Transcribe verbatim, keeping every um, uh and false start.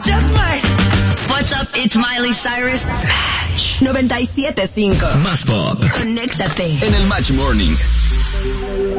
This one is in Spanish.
just might. What's up, it's Miley Cyrus. noventa y siete punto cinco. Más pop. Conéctate en el Match Morning.